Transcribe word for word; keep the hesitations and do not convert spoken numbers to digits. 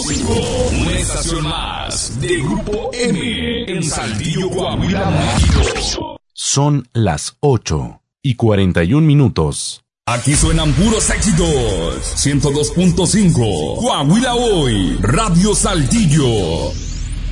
cinco, una estación más de Grupo M en Saltillo, Coahuila, México. Son las ocho y cuarenta y un minutos. Aquí suenan puros éxitos. ciento dos punto cinco, Coahuila Hoy, Radio Saltillo.